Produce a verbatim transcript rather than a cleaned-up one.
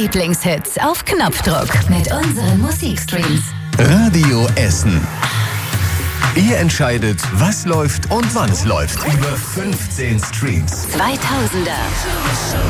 Lieblingshits auf Knopfdruck mit unseren Musikstreams. Radio Essen. Ihr entscheidet, was läuft und wann es läuft. Über fünfzehn Streams. zweitausender.